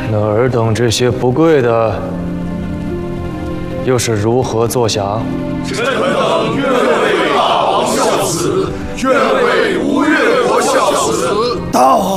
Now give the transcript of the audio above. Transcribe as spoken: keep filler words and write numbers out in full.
那尔等这些不贵的，又是如何作响？ 臣等愿为大王效死，愿为吴越国效死。 大王。